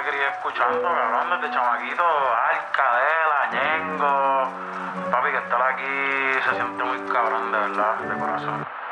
crié escuchando, cabrón, desde chamaquito, Cadela, Ñengo. Papi, que estar aquí se siente muy cabrón, de verdad, de corazón.